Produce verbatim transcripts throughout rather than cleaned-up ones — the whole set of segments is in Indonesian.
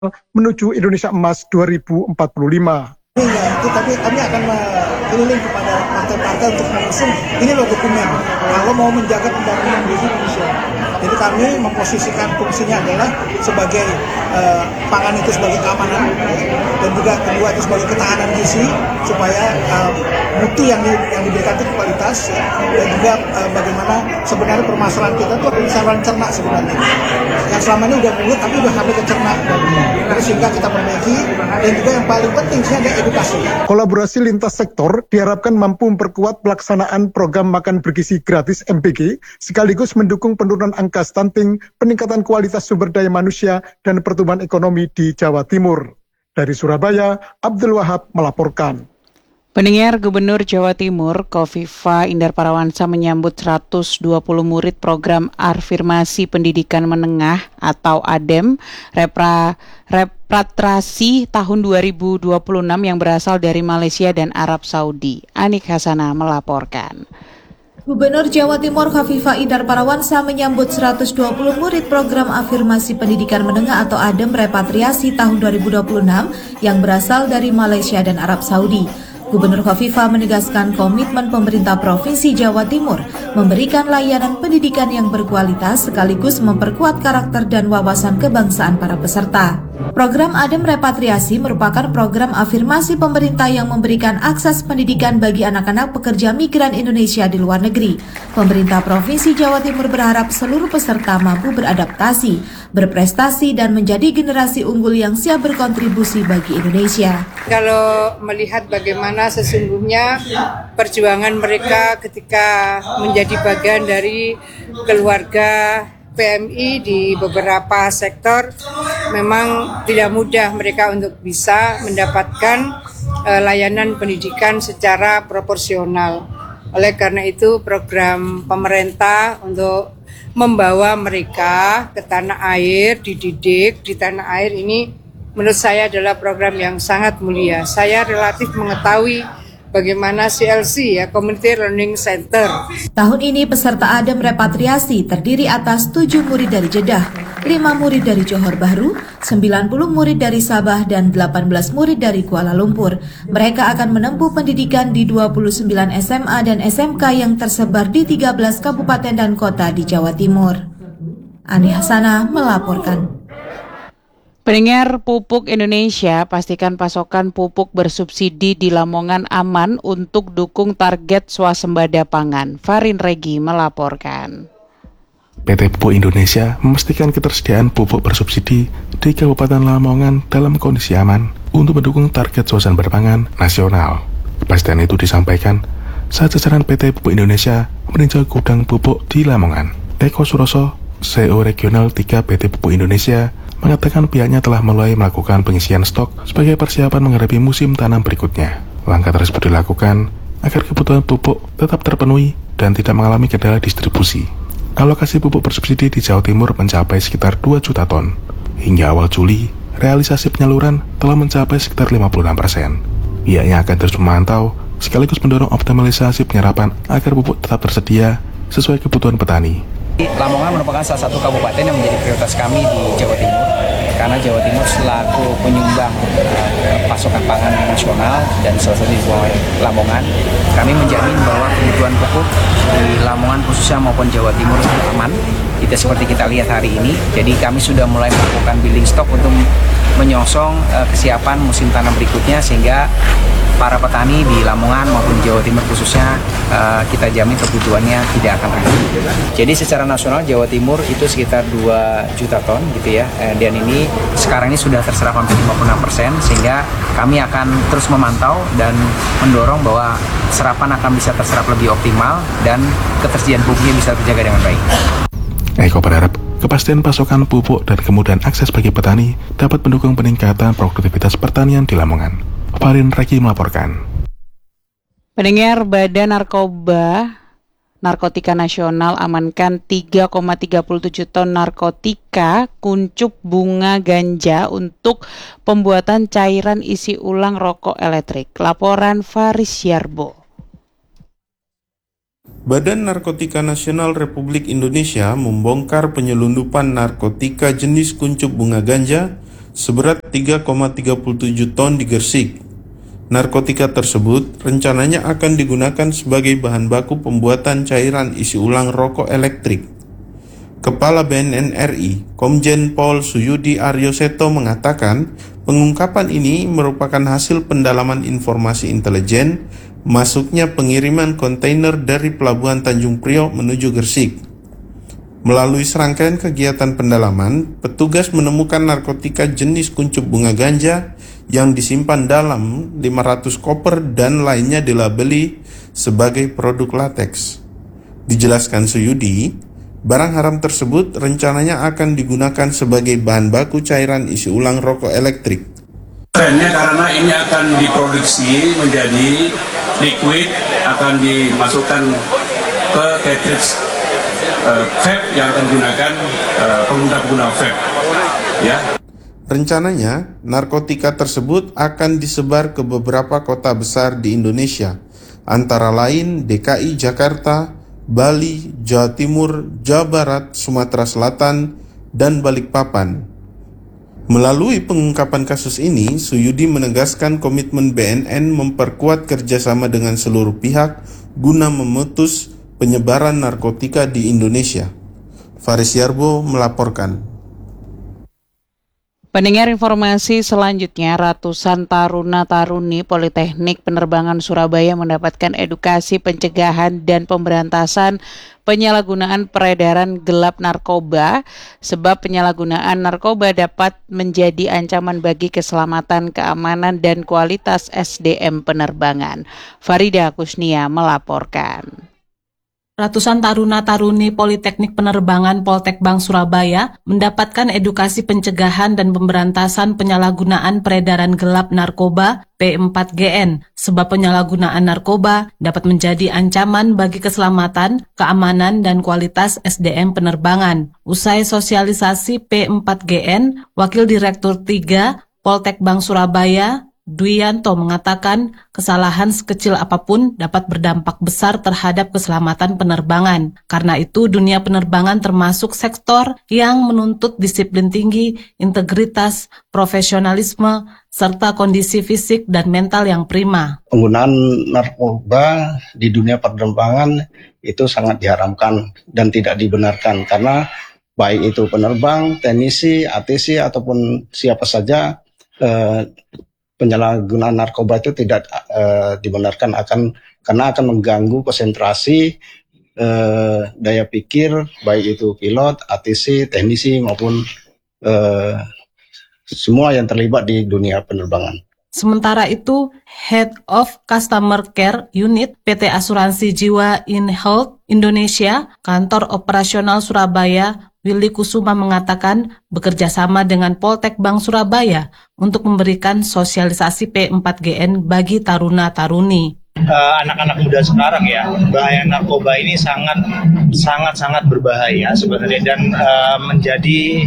menuju Indonesia Emas dua ribu empat puluh lima. Ya, itu tapi kami akan keliling kepada partai-partai untuk mengusung ini loh dokumen kalau mau menjaga pembangunan di Indonesia. Jadi kami memposisikan fungsinya adalah sebagai uh, pangan itu sebagai keamanan dan juga kedua itu sebagai ketahanan gizi supaya uh, mutu yang, di, yang diberikan itu kualitas ya, dan juga uh, bagaimana sebenarnya permasalahan kita itu permasalahan cernak sebenarnya yang selama ini udah mulut tapi udah sampai ke cernak dan sehingga kita perbaiki dan juga yang paling penting sih ada edukasi. Kolaborasi lintas sektor diharapkan mampu memperkuat pelaksanaan program makan bergizi gratis M P G sekaligus mendukung penurunan angka stunting, peningkatan kualitas sumber daya manusia, dan pertumbuhan ekonomi di Jawa Timur. Dari Surabaya, Abdul Wahab melaporkan. Pendengar, Gubernur Jawa Timur Kofifa Indar Parawansa menyambut seratus dua puluh murid program Afirmasi Pendidikan Menengah atau A D E M Repra, Repatriasi tahun dua ribu dua puluh enam yang berasal dari Malaysia dan Arab Saudi. Anik Hasanah melaporkan. Gubernur Jawa Timur Kofifa Indar Parawansa menyambut seratus dua puluh murid program Afirmasi Pendidikan Menengah atau A D E M Repatriasi tahun dua ribu dua puluh enam yang berasal dari Malaysia dan Arab Saudi. Gubernur Kofifa menegaskan komitmen pemerintah Provinsi Jawa Timur memberikan layanan pendidikan yang berkualitas sekaligus memperkuat karakter dan wawasan kebangsaan para peserta. Program A D E M Repatriasi merupakan program afirmasi pemerintah yang memberikan akses pendidikan bagi anak-anak pekerja migran Indonesia di luar negeri. Pemerintah Provinsi Jawa Timur berharap seluruh peserta mampu beradaptasi, berprestasi, dan menjadi generasi unggul yang siap berkontribusi bagi Indonesia. Kalau melihat bagaimana sesungguhnya perjuangan mereka ketika menjadi bagian dari keluarga P M I di beberapa sektor, memang tidak mudah mereka untuk bisa mendapatkan uh, layanan pendidikan secara proporsional. Oleh karena itu program pemerintah untuk membawa mereka ke tanah air, dididik di tanah air ini menurut saya adalah program yang sangat mulia. Saya relatif mengetahui bagaimana C L C ya, Community Learning Center. Tahun ini peserta A D E M Repatriasi terdiri atas tujuh murid dari Jeddah, lima murid dari Johor Bahru, sembilan puluh murid dari Sabah, dan delapan belas murid dari Kuala Lumpur. Mereka akan menempuh pendidikan di dua puluh sembilan S M A dan S M K yang tersebar di tiga belas kabupaten dan kota di Jawa Timur. Ani Hasanah melaporkan. Pendengar, Pupuk Indonesia pastikan pasokan pupuk bersubsidi di Lamongan aman untuk dukung target swasembada pangan. Farin Regi melaporkan. P T Pupuk Indonesia memastikan ketersediaan pupuk bersubsidi di Kabupaten Lamongan dalam kondisi aman untuk mendukung target swasembada pangan nasional. Kepastian itu disampaikan saat jajaran P T Pupuk Indonesia meninjau gudang pupuk di Lamongan. Eko Suroso, C E O Regional tiga P T Pupuk Indonesia, mengatakan pihaknya telah mulai melakukan pengisian stok sebagai persiapan menghadapi musim tanam berikutnya. Langkah tersebut dilakukan agar kebutuhan pupuk tetap terpenuhi dan tidak mengalami kendala distribusi. Alokasi pupuk bersubsidi di Jawa Timur mencapai sekitar dua juta ton. Hingga awal Juli, realisasi penyaluran telah mencapai sekitar lima puluh enam persen. Pihaknya akan terus memantau sekaligus mendorong optimalisasi penyerapan agar pupuk tetap tersedia sesuai kebutuhan petani. Lamongan merupakan salah satu kabupaten yang menjadi prioritas kami di Jawa Timur karena Jawa Timur selaku penyumbang uh, pasokan pangan nasional dan salah satu di Lamongan, kami menjamin bahwa kebutuhan pupuk di Lamongan khususnya maupun Jawa Timur aman. Itu seperti kita lihat hari ini. Jadi kami sudah mulai melakukan building stock untuk menyongsong uh, kesiapan musim tanam berikutnya sehingga para petani di Lamongan maupun Jawa Timur khususnya uh, kita jamin kebutuhannya tidak akan ragu. Jadi secara nasional Jawa Timur itu sekitar dua juta ton gitu ya. Eh, dan ini sekarang ini sudah terserap hampir lima puluh enam persen sehingga kami akan terus memantau dan mendorong bahwa serapan akan bisa terserap lebih optimal dan ketersediaan pupuknya bisa terjaga dengan baik. Eko berharap kepastian pasokan pupuk dan kemudahan akses bagi petani dapat mendukung peningkatan produktivitas pertanian di Lamongan. Farin Reki melaporkan. Pendengar, Badan Narkoba Narkotika Nasional amankan tiga koma tiga tujuh ton narkotika kuncup bunga ganja untuk pembuatan cairan isi ulang rokok elektrik. Laporan Faris Yarbo. Badan Narkotika Nasional Republik Indonesia membongkar penyelundupan narkotika jenis kuncup bunga ganja seberat tiga koma tiga tujuh ton di Gresik. Narkotika tersebut rencananya akan digunakan sebagai bahan baku pembuatan cairan isi ulang rokok elektrik. Kepala B N N R I, Komjen Pol Suyudi Aryoseto mengatakan, pengungkapan ini merupakan hasil pendalaman informasi intelijen masuknya pengiriman kontainer dari Pelabuhan Tanjung Priok menuju Gresik. Melalui serangkaian kegiatan pendalaman, petugas menemukan narkotika jenis kuncup bunga ganja yang disimpan dalam lima ratus koper dan lainnya dilabeli sebagai produk lateks. Dijelaskan Suyudi, barang haram tersebut rencananya akan digunakan sebagai bahan baku cairan isi ulang rokok elektrik. Trennya karena ini akan diproduksi menjadi liquid, akan dimasukkan ke cartridge uh, vape yang akan digunakan uh, pengguna-pengguna vape. Ya. Rencananya, narkotika tersebut akan disebar ke beberapa kota besar di Indonesia, antara lain D K I Jakarta, Bali, Jawa Timur, Jawa Barat, Sumatera Selatan, dan Balikpapan. Melalui pengungkapan kasus ini, Suyudi menegaskan komitmen B N N memperkuat kerjasama dengan seluruh pihak guna memutus penyebaran narkotika di Indonesia. Faris Yarbo melaporkan. Pendengar informasi selanjutnya, ratusan taruna-taruni Politeknik Penerbangan Surabaya mendapatkan edukasi pencegahan dan pemberantasan penyalahgunaan peredaran gelap narkoba, sebab penyalahgunaan narkoba dapat menjadi ancaman bagi keselamatan, keamanan, dan kualitas S D M penerbangan. Farida Kusnia melaporkan. Ratusan taruna-taruni Politeknik Penerbangan Poltekbang Surabaya mendapatkan edukasi pencegahan dan pemberantasan penyalahgunaan peredaran gelap narkoba P empat G N, sebab penyalahgunaan narkoba dapat menjadi ancaman bagi keselamatan, keamanan, dan kualitas S D M penerbangan. Usai sosialisasi P empat G N, Wakil Direktur tiga Poltekbang Surabaya, Dwianto mengatakan kesalahan sekecil apapun dapat berdampak besar terhadap keselamatan penerbangan. Karena itu dunia penerbangan termasuk sektor yang menuntut disiplin tinggi, integritas, profesionalisme, serta kondisi fisik dan mental yang prima. Penggunaan narkoba di dunia penerbangan itu sangat diharamkan dan tidak dibenarkan karena baik itu penerbang, teknisi, A T C ataupun siapa saja eh, penyalahgunaan narkoba itu tidak uh, dibenarkan akan karena akan mengganggu konsentrasi, uh, daya pikir, baik itu pilot, A T C, teknisi maupun uh, semua yang terlibat di dunia penerbangan. Sementara itu, Head of Customer Care Unit P T Asuransi Jiwa In Health Indonesia, Kantor Operasional Surabaya, Willy Kusuma mengatakan bekerja sama dengan Poltekbang Surabaya untuk memberikan sosialisasi P empat G N bagi taruna-taruni. Uh, anak-anak muda sekarang ya, bahaya narkoba ini sangat sangat sangat berbahaya sebenarnya dan uh, menjadi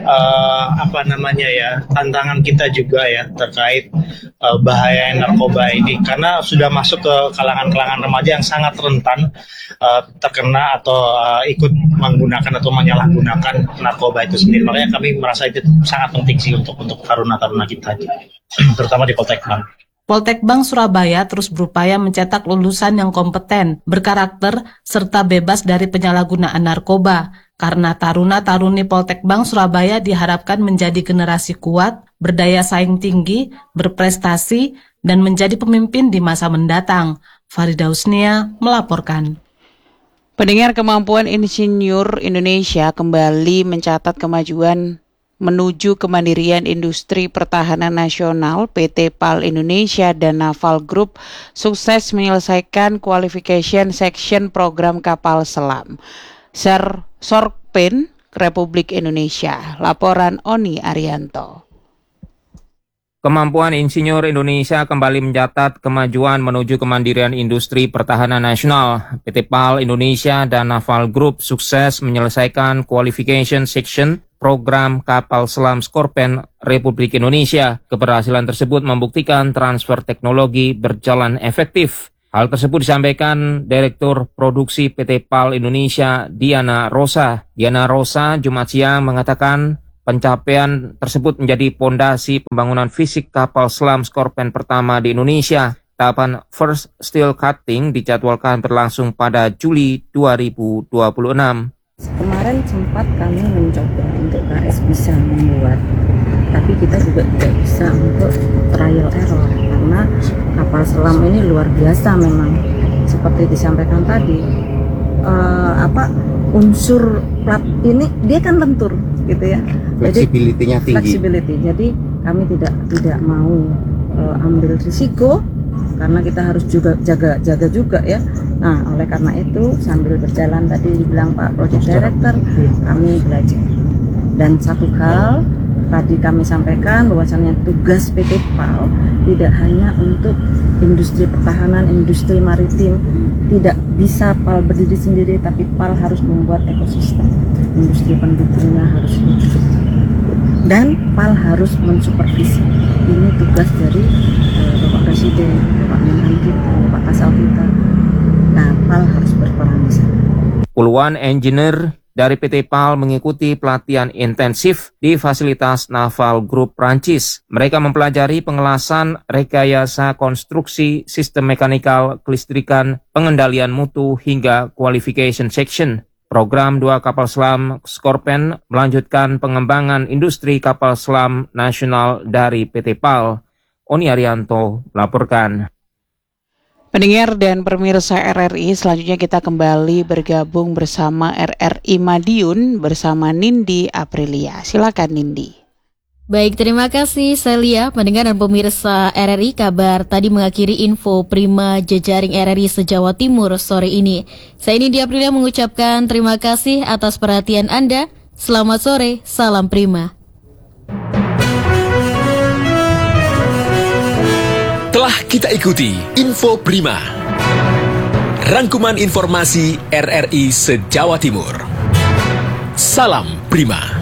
uh, apa namanya ya tantangan kita juga ya terkait uh, bahaya narkoba ini karena sudah masuk ke kalangan-kalangan remaja yang sangat rentan uh, terkena atau uh, ikut menggunakan atau menyalahgunakan narkoba itu sendiri. Makanya kami merasa itu sangat penting sih untuk untuk taruna-taruna kita, terutama di Poltekbang. Poltekbang Surabaya terus berupaya mencetak lulusan yang kompeten, berkarakter, serta bebas dari penyalahgunaan narkoba. Karena taruna-taruni Poltekbang Surabaya diharapkan menjadi generasi kuat, berdaya saing tinggi, berprestasi, dan menjadi pemimpin di masa mendatang. Farida Husnia melaporkan. Pendengar, kemampuan insinyur Indonesia kembali mencatat kemajuan menuju kemandirian industri pertahanan nasional. P T PAL Indonesia dan Naval Group sukses menyelesaikan qualification section program kapal selam Ser Sorpen Republik Indonesia. Laporan Oni Arianto. Kemampuan insinyur Indonesia kembali mencatat kemajuan menuju kemandirian industri pertahanan nasional. P T PAL Indonesia dan Naval Group sukses menyelesaikan qualification section program kapal selam Skorpen Republik Indonesia. Keberhasilan tersebut membuktikan transfer teknologi berjalan efektif. Hal tersebut disampaikan Direktur Produksi P T PAL Indonesia Diana Rosa. Diana Rosa Jumat siang mengatakan Pencapaian tersebut menjadi pondasi pembangunan fisik kapal selam Scorpion pertama di Indonesia. Tahapan first steel cutting dijadwalkan berlangsung pada Juli dua ribu dua puluh enam. Kemarin sempat kami mencoba untuk K S bisa membuat, tapi kita juga tidak bisa untuk trial error karena kapal selam ini luar biasa memang. Seperti disampaikan tadi, uh, apa unsur plat ini dia kan lentur gitu ya. Fleksibilitinya tinggi. Flexibility. Jadi kami tidak tidak mau uh, ambil risiko karena kita harus juga jaga-jaga juga ya. Nah, oleh karena itu sambil berjalan tadi dibilang Pak Project Director, kami belajar. Dan satu hal tadi kami sampaikan bahwasannya tugas P T P A L tidak hanya untuk industri pertahanan, industri maritim. Tidak bisa P A L berdiri sendiri, tapi P A L harus membuat ekosistem. Industri pendukungnya harus hidup. Dan P A L harus mensupervisi. Ini tugas dari uh, Bapak Presiden, Bapak Menhan kita, Bapak Kasal kita. Nah, P A L harus berperan di sana. Puluhan engineer dari P T P A L mengikuti pelatihan intensif di fasilitas Naval Group Prancis. Mereka mempelajari pengelasan, rekayasa konstruksi, sistem mekanikal, kelistrikan, pengendalian mutu, hingga qualification section. Program dua kapal selam Scorpion melanjutkan pengembangan industri kapal selam nasional dari P T P A L. Oni Arianto melaporkan. Pendengar dan pemirsa R R I, selanjutnya kita kembali bergabung bersama R R I Madiun bersama Nindi Aprilia. Silakan Nindi. Baik, terima kasih Celia. Pendengar dan pemirsa R R I, kabar tadi mengakhiri info Prima jejaring R R I se-Jawa Timur sore ini. Saya Nindi Aprilia mengucapkan terima kasih atas perhatian Anda. Selamat sore, salam Prima. Telah kita ikuti Info Prima, rangkuman informasi R R I se-Jawa Timur. Salam Prima.